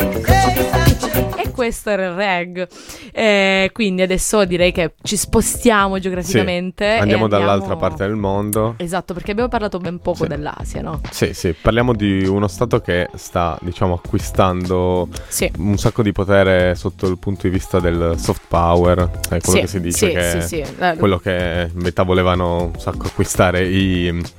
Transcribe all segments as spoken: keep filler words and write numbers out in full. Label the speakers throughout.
Speaker 1: Questo era il reg, eh, quindi adesso direi che ci spostiamo geograficamente.
Speaker 2: Sì, andiamo,
Speaker 1: e andiamo
Speaker 2: dall'altra parte del mondo.
Speaker 1: Esatto, perché abbiamo parlato ben poco
Speaker 2: sì.
Speaker 1: dell'Asia, no?
Speaker 2: Sì, sì, parliamo di uno stato che sta, diciamo, acquistando
Speaker 1: sì.
Speaker 2: un sacco di potere sotto il punto di vista del soft power, è quello
Speaker 1: sì,
Speaker 2: che si dice,
Speaker 1: sì,
Speaker 2: che
Speaker 1: sì, sì. Eh,
Speaker 2: quello che in metà volevano un sacco acquistare i...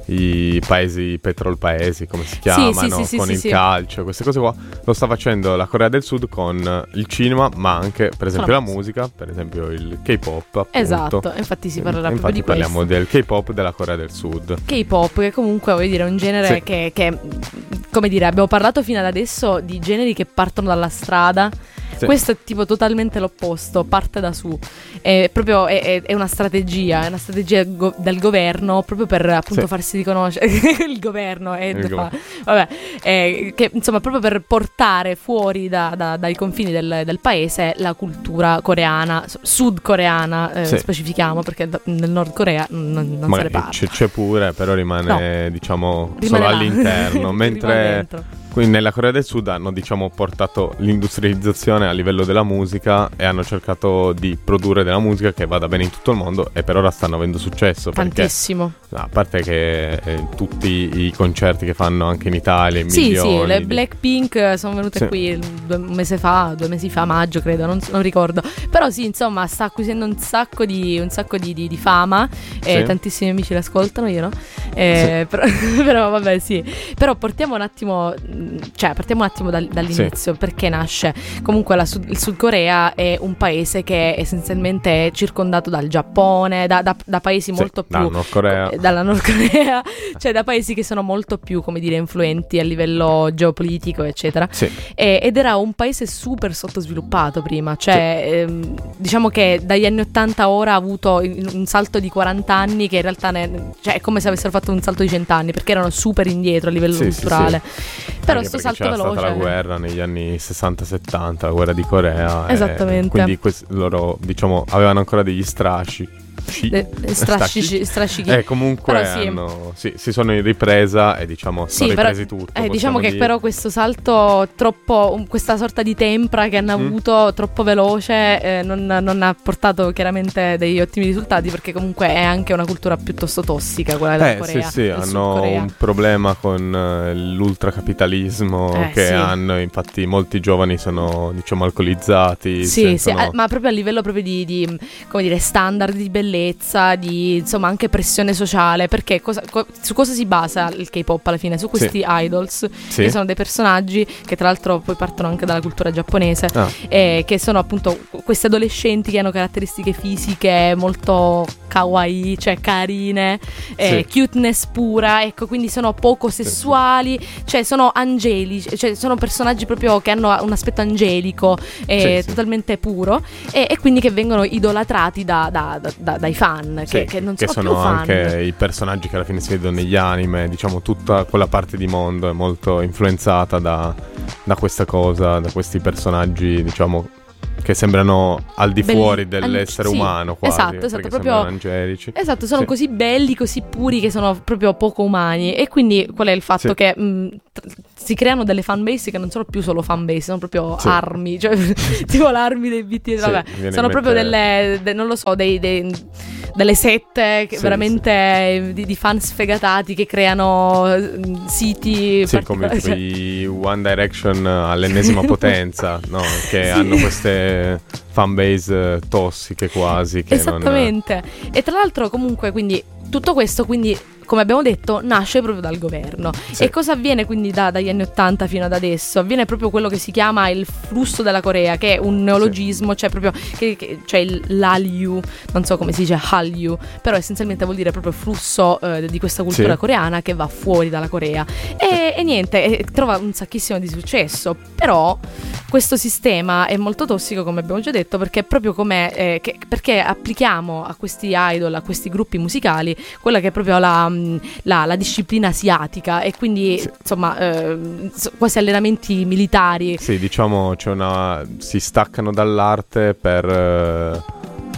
Speaker 2: i paesi petrol paesi, come si chiamano,
Speaker 1: sì, sì, sì,
Speaker 2: con
Speaker 1: sì,
Speaker 2: il
Speaker 1: sì.
Speaker 2: calcio, queste cose qua. Lo sta facendo la Corea del Sud con il cinema, ma anche per esempio la,
Speaker 1: la
Speaker 2: musica, per esempio il K-pop, appunto.
Speaker 1: Esatto, infatti si parlerà
Speaker 2: infatti
Speaker 1: proprio di
Speaker 2: parliamo
Speaker 1: questo.
Speaker 2: del K-pop della Corea del Sud.
Speaker 1: K-pop, che comunque voglio dire è un genere
Speaker 2: sì.
Speaker 1: che, che, come dire, abbiamo parlato fino ad adesso di generi che partono dalla strada. Sì. Questo è tipo totalmente l'opposto, parte da su. È proprio è, è una strategia, è una strategia go- del governo proprio per appunto sì. farsi riconoscere il governo è il go- vabbè, è, che insomma proprio per portare fuori da, da, dai confini del, del paese la cultura coreana, sudcoreana, eh, sì. specifichiamo, perché nel Nord Corea non, non se ne parla.
Speaker 2: C- c'è pure, però rimane no. diciamo
Speaker 1: rimane
Speaker 2: solo
Speaker 1: là.
Speaker 2: all'interno, mentre quindi nella Corea del Sud hanno diciamo portato l'industrializzazione a livello della musica e hanno cercato di produrre della musica che vada bene in tutto il mondo e per ora stanno avendo successo.
Speaker 1: Tantissimo.
Speaker 2: Perché, a parte che eh, tutti i concerti che fanno anche in Italia,
Speaker 1: sì,
Speaker 2: milioni.
Speaker 1: Sì, le
Speaker 2: di...
Speaker 1: Blackpink sono venute sì. qui due, un mese fa, due mesi fa, maggio credo, non, non ricordo. Però sì, insomma, sta acquisendo un sacco di, un sacco di, di, di fama e sì. tantissimi amici l'ascoltano, io no? Eh, sì. però, però vabbè sì. Però portiamo un attimo... Cioè, partiamo un attimo dal, dall'inizio, sì. perché nasce. Comunque la Sud, il Sud Corea è un paese che essenzialmente è circondato dal Giappone, da, da, da paesi
Speaker 2: sì,
Speaker 1: molto più
Speaker 2: dalla Nord Corea,
Speaker 1: eh, dalla Nord Corea, cioè da paesi che sono molto più, come dire, influenti a livello geopolitico, eccetera.
Speaker 2: Sì.
Speaker 1: E, ed era un paese super sottosviluppato prima, cioè sì. ehm, diciamo che dagli anni ottanta a ora ha avuto un salto di quaranta anni che in realtà ne, cioè, è come se avessero fatto un salto di cento anni, perché erano super indietro a livello
Speaker 2: sì,
Speaker 1: culturale.
Speaker 2: Sì, sì.
Speaker 1: Però
Speaker 2: anche
Speaker 1: sto salto
Speaker 2: c'era
Speaker 1: veloce.
Speaker 2: C'era stata la guerra negli anni sessanta settanta, la guerra di Corea.
Speaker 1: Esattamente.
Speaker 2: Quindi questi, loro, diciamo, avevano ancora degli strascici.
Speaker 1: De, strascici, strascichi.
Speaker 2: Eh, comunque
Speaker 1: però sì.
Speaker 2: hanno, sì, si sono in ripresa e diciamo
Speaker 1: sì,
Speaker 2: sono ripresi
Speaker 1: però,
Speaker 2: tutto.
Speaker 1: Eh, diciamo che
Speaker 2: dire.
Speaker 1: però questo salto troppo, um, questa sorta di tempra che hanno mm. avuto troppo veloce eh, non, non ha portato chiaramente degli ottimi risultati, perché comunque è anche una cultura piuttosto tossica quella della
Speaker 2: eh,
Speaker 1: Corea.
Speaker 2: Sì, sì, hanno un problema con uh, l'ultracapitalismo
Speaker 1: eh,
Speaker 2: che
Speaker 1: sì.
Speaker 2: hanno, infatti molti giovani sono diciamo alcolizzati.
Speaker 1: Sì,
Speaker 2: sentono...
Speaker 1: sì, ma proprio a livello proprio di, di come dire, standard di bellezza, di insomma anche pressione sociale, perché cosa, co- su cosa si basa il K-pop alla fine? Su questi sì. idols sì. che sono dei personaggi che tra l'altro poi partono anche dalla cultura giapponese ah. eh, che sono appunto questi adolescenti che hanno caratteristiche fisiche molto kawaii, cioè carine, eh, sì. cuteness pura, ecco, quindi sono poco sessuali, sì, sì. cioè sono angelici, cioè sono personaggi proprio che hanno un aspetto angelico e sì, totalmente sì. puro e, e quindi che vengono idolatrati da, da, da, da, dai fan
Speaker 2: sì,
Speaker 1: che, che non
Speaker 2: che
Speaker 1: sono,
Speaker 2: sono
Speaker 1: più fan.
Speaker 2: Anche i personaggi che alla fine si vedono negli anime, diciamo tutta quella parte di mondo è molto influenzata da, da questa cosa, da questi personaggi, diciamo, che sembrano al di fuori belli, dell'essere
Speaker 1: an- sì,
Speaker 2: umano quasi,
Speaker 1: esatto, esatto, proprio
Speaker 2: angelici.
Speaker 1: Esatto, sono
Speaker 2: sì.
Speaker 1: così belli, così puri che sono proprio poco umani. E quindi qual è il fatto sì. che mh, t- si creano delle fanbase che non sono più solo fanbase, sono proprio sì. armi, cioè tipo l'armi dei B T S, vabbè, sì, sono proprio mente... delle de, non lo so, dei, dei delle sette che sì, veramente sì. Di, di fan sfegatati che creano uh, siti
Speaker 2: sì, come tipo cioè... i One Direction all'ennesima potenza, no? Che sì. hanno queste fanbase tossiche quasi che
Speaker 1: esattamente
Speaker 2: non...
Speaker 1: e tra l'altro comunque quindi tutto questo quindi come abbiamo detto nasce proprio dal governo sì. E cosa avviene quindi da, dagli anni ottanta fino ad adesso? Avviene proprio quello che si chiama il flusso della Corea, che è un neologismo, sì. cioè proprio che, che, cioè l'Hallyu, non so come si dice Hallyu, però essenzialmente vuol dire proprio flusso eh, di questa cultura sì. coreana che va fuori dalla Corea e, e niente, e trova un sacchissimo di successo, però questo sistema è molto tossico come abbiamo già detto, perché è proprio come eh, che, perché applichiamo a questi idol, a questi gruppi musicali quella che è proprio la La, la disciplina asiatica e quindi sì. insomma eh, quasi allenamenti militari.
Speaker 2: Sì, diciamo c'è una si staccano dall'arte per eh,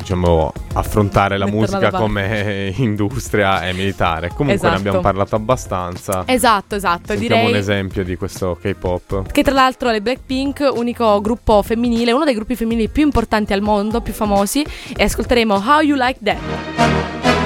Speaker 2: diciamo, affrontare la
Speaker 1: Metterla
Speaker 2: musica
Speaker 1: da parte.
Speaker 2: come industria e militare. Comunque
Speaker 1: Esatto.
Speaker 2: ne abbiamo parlato abbastanza.
Speaker 1: Esatto, esatto.
Speaker 2: Sentiamo
Speaker 1: Direi
Speaker 2: un esempio di questo K-pop.
Speaker 1: che tra l'altro le Blackpink, unico gruppo femminile, uno dei gruppi femminili più importanti al mondo, più famosi, e ascolteremo How You Like That.